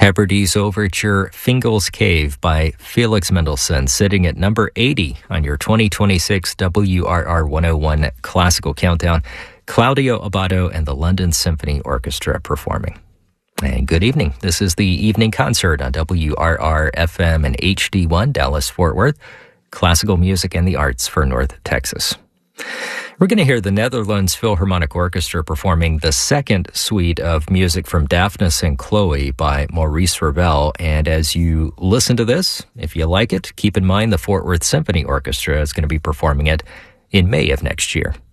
Hebrides Overture, Fingal's Cave by Felix Mendelssohn, sitting at number 80 on your 2026 WRR 101 Classical Countdown. Claudio Abbado and the London Symphony Orchestra performing. And good evening. This is the evening concert on WRR FM and HD1 Dallas-Fort Worth. Classical music and the arts for North Texas. We're going to hear the Netherlands Philharmonic Orchestra performing the second suite of music from Daphnis and Chloe by Maurice Ravel. And as you listen to this, if you like it, keep in mind the Fort Worth Symphony Orchestra is going to be performing it in May of next year.